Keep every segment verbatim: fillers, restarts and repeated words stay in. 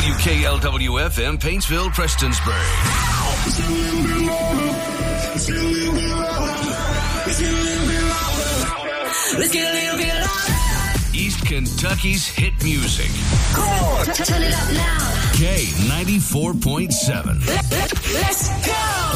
W K L W F M, Paintsville, Prestonsburg. Let's get a little bit louder. East Kentucky's hit music. Come on, t- turn it up now. K ninety-four point seven. Let, let, let's go.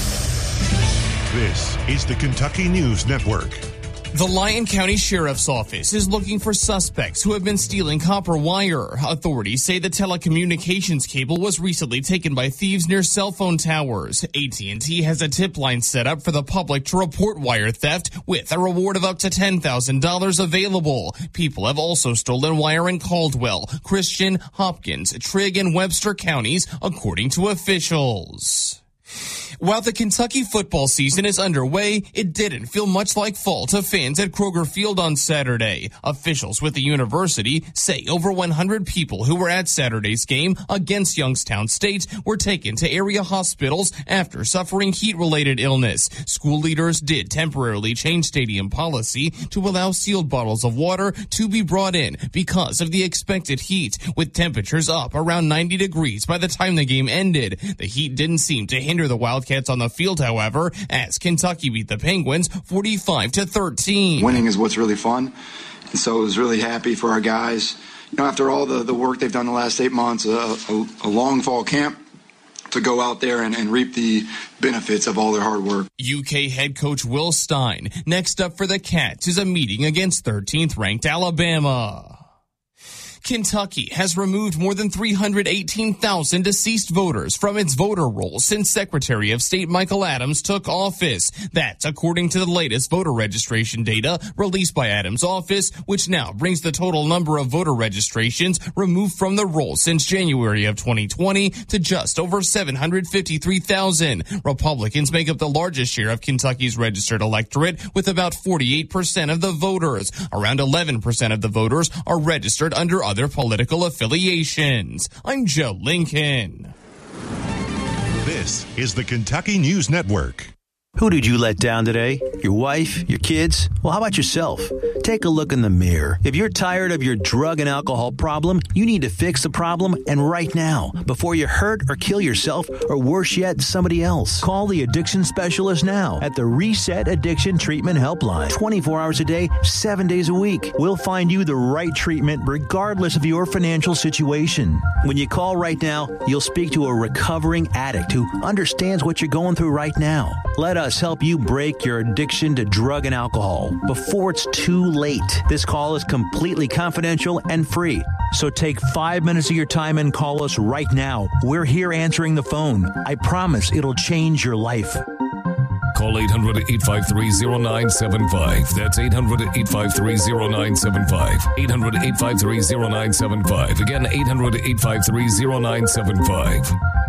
This is the Kentucky News Network. The Lyon County Sheriff's Office is looking for suspects who have been stealing copper wire. Authorities say the telecommunications cable was recently taken by thieves near cell phone towers. A T and T has a tip line set up for the public to report wire theft with a reward of up to ten thousand dollars available. People have also stolen wire in Caldwell, Christian, Hopkins, Trigg, and Webster counties, according to officials. While the Kentucky football season is underway, it didn't feel much like fall to fans at Kroger Field on Saturday. Officials with the university say over one hundred people who were at Saturday's game against Youngstown State were taken to area hospitals after suffering heat-related illness. School leaders did temporarily change stadium policy to allow sealed bottles of water to be brought in because of the expected heat, with temperatures up around ninety degrees by the time the game ended. The heat didn't seem to hinder the Wildcats on the field, however, as Kentucky beat the Penguins forty-five to thirteen. Winning is what's really fun, and so I was really happy for our guys. You know, after all the, the work they've done the last eight months, a, a, a long fall camp, to go out there and, and reap the benefits of all their hard work. U K head coach Will Stein. Next up for the Cats is a meeting against thirteenth ranked Alabama. Kentucky has removed more than three hundred eighteen thousand deceased voters from its voter rolls since Secretary of State Michael Adams took office. That's according to the latest voter registration data released by Adams' office, which now brings the total number of voter registrations removed from the rolls since January of twenty twenty to just over seven hundred fifty-three thousand. Republicans make up the largest share of Kentucky's registered electorate with about forty-eight percent of the voters. Around eleven percent of the voters are registered under other political affiliations. I'm Joe Lincoln. This is the Kentucky News Network. Who did you let down today? Your wife? Your kids? Well, how about yourself? Take a look in the mirror. If you're tired of your drug and alcohol problem, you need to fix the problem, and right now, before you hurt or kill yourself, or worse yet, somebody else. Call the addiction specialist now at the Reset Addiction Treatment Helpline. twenty-four hours a day, seven days a week. We'll find you the right treatment regardless of your financial situation. When you call right now, you'll speak to a recovering addict who understands what you're going through right now. Let us help you break your addiction to drug and alcohol before it's too late. This call is completely confidential and free. So take five minutes of your time and call us right now. We're here answering the phone. I promise it'll change your life. Call eight hundred, eight five three, zero nine seven five. That's eight hundred, eight five three, zero nine seven five. eight hundred, eight five three, zero nine seven five. Again, eight hundred, eight five three, zero nine seven five.